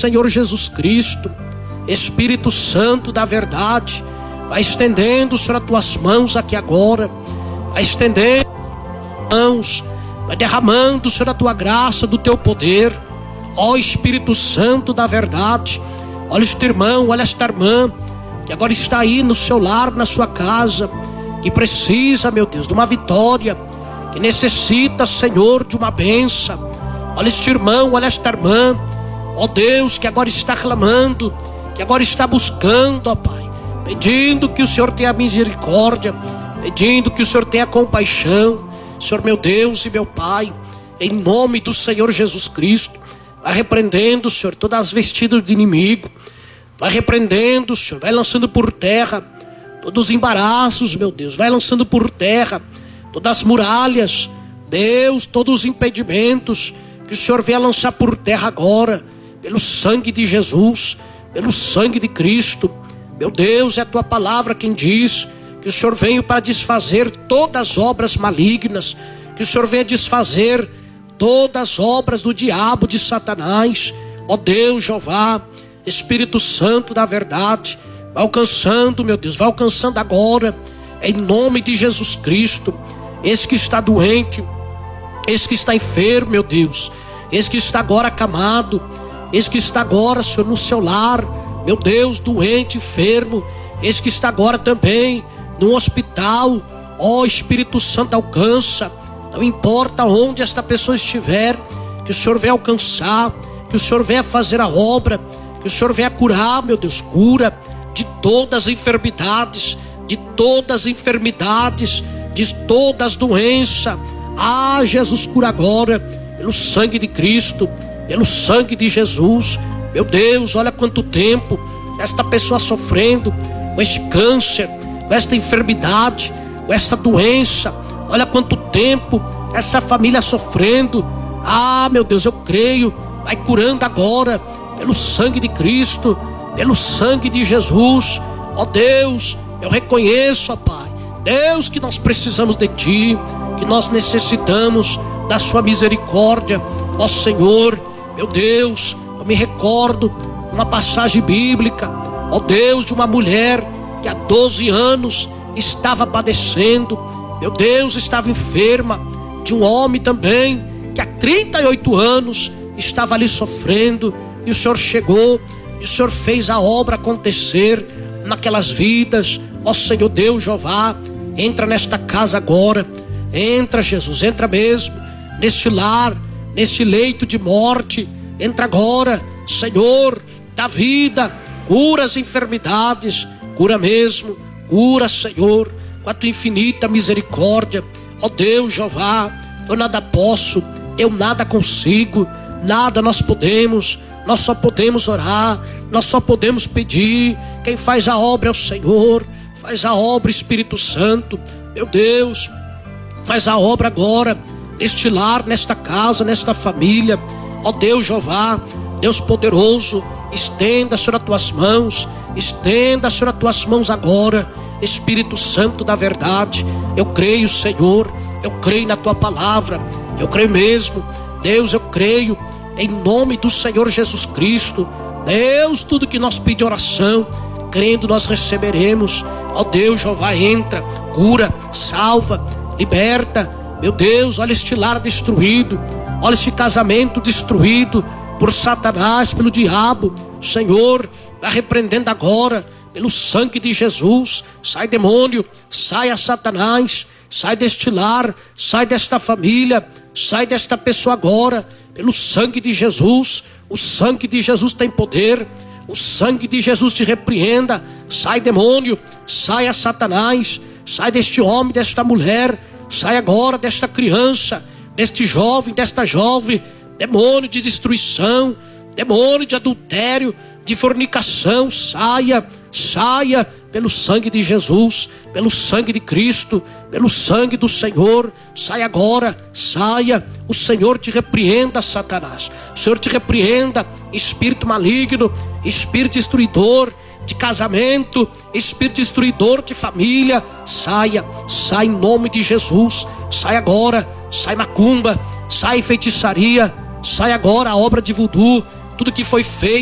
Senhor Jesus Cristo, Espírito Santo da verdade, vai estendendo, Senhor, as tuas mãos aqui agora, vai estendendo as mãos, vai derramando, Senhor, a tua graça, do teu poder. Ó Espírito Santo da verdade, olha este irmão, olha esta irmã, que agora está aí no seu lar, na sua casa, que precisa, meu Deus, de uma vitória, que necessita, Senhor, de uma bênção. Olha este irmão, olha esta irmã, ó Deus, que agora está clamando, que agora está buscando, ó Pai, pedindo que o Senhor tenha misericórdia, pedindo que o Senhor tenha compaixão. Senhor, meu Deus e meu Pai, em nome do Senhor Jesus Cristo, vai repreendendo, Senhor, todas as vestidas do inimigo, vai repreendendo, Senhor, vai lançando por terra todos os embaraços, meu Deus, vai lançando por terra todas as muralhas, Deus, todos os impedimentos, que o Senhor venha lançar por terra agora, pelo sangue de Jesus, pelo sangue de Cristo. Meu Deus, é a tua palavra quem diz que o Senhor veio para desfazer todas as obras malignas, que o Senhor venha desfazer todas as obras do diabo, de Satanás. Ó Deus, Jeová, Espírito Santo da verdade, vai alcançando, meu Deus, vai alcançando agora, em nome de Jesus Cristo, esse que está doente, esse que está enfermo, meu Deus, esse que está agora acamado, esse que está agora, Senhor, no seu lar, meu Deus, doente, enfermo, esse que está agora também no hospital. Ó Espírito Santo, alcança, não importa onde esta pessoa estiver, que o Senhor venha alcançar, que o Senhor venha fazer a obra, que o Senhor venha curar, meu Deus, cura de todas as enfermidades, de todas as enfermidades, de todas as doenças. Ah, Jesus, cura agora, pelo sangue de Cristo, pelo sangue de Jesus. Meu Deus, olha quanto tempo esta pessoa sofrendo com este câncer, com esta enfermidade, com essa doença. Olha quanto tempo essa família sofrendo. Ah, meu Deus, eu creio, vai curando agora, pelo sangue de Cristo, pelo sangue de Jesus. Ó Deus, eu reconheço, ó Pai, Deus, que nós precisamos de Ti, que nós necessitamos da Sua misericórdia. Ó Senhor, meu Deus, eu me recordo uma passagem bíblica, ó Deus, de uma mulher que há 12 anos estava padecendo, meu Deus, estava enferma, de um homem também que há 38 anos estava ali sofrendo, e o Senhor chegou, e o Senhor fez a obra acontecer naquelas vidas. Ó Senhor Deus, Jeová, entra nesta casa agora, entra, Jesus, entra mesmo neste lar, neste leito de morte, entra agora, Senhor, dá vida, cura as enfermidades, cura mesmo, cura, Senhor, com a tua infinita misericórdia. Ó Deus, Jeová, eu nada posso, eu nada consigo, nada nós podemos, nós só podemos orar, nós só podemos pedir. Quem faz a obra é o Senhor, faz a obra, Espírito Santo. Meu Deus, faz a obra agora, neste lar, nesta casa, nesta família. Ó Deus, Jeová, Deus poderoso, estenda, Senhor, as tuas mãos, estenda, Senhor, as tuas mãos agora, Espírito Santo da verdade. Eu creio, Senhor, eu creio na tua palavra, eu creio mesmo, Deus, eu creio, em nome do Senhor Jesus Cristo. Deus, tudo que nós pedimos oração, crendo nós receberemos. Ó Deus, Jeová, entra, cura, salva, liberta. Meu Deus, olha este lar destruído, olha este casamento destruído por Satanás, pelo diabo. Senhor, está repreendendo agora, pelo sangue de Jesus. Sai demônio, saia Satanás, sai deste lar, sai desta família, sai desta pessoa agora, pelo sangue de Jesus. O sangue de Jesus tem poder, o sangue de Jesus te repreenda. Sai demônio, saia Satanás, sai deste homem, desta mulher, sai agora desta criança, deste jovem, desta jovem. Demônio de destruição, demônio de adultério, de fornicação, saia, saia, pelo sangue de Jesus, pelo sangue de Cristo, pelo sangue do Senhor. Sai agora, saia. O Senhor te repreenda, Satanás. O Senhor te repreenda, espírito maligno, espírito destruidor de casamento, espírito destruidor de família. Saia, sai em nome de Jesus. Sai agora, sai macumba, sai feitiçaria, sai agora a obra de voodoo, tudo que foi feito